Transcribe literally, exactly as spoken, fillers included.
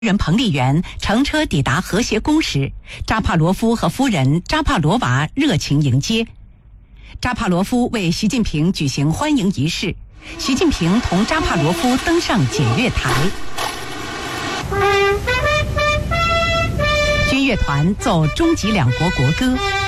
人彭丽媛乘车抵达和谐宫时，扎帕罗夫和夫人扎帕罗娃热情迎接。扎帕罗夫为习近平举行欢迎仪式，习近平同扎帕罗夫登上检阅台。军乐团奏中吉两国国歌，